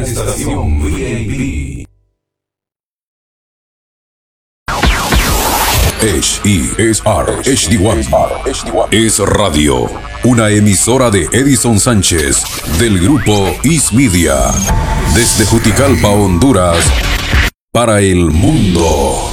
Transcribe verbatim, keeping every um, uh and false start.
estación V I P. H E S R H D uno es radio, una emisora de Edison Sánchez del grupo Is Media, desde Juticalpa, Honduras, para el mundo.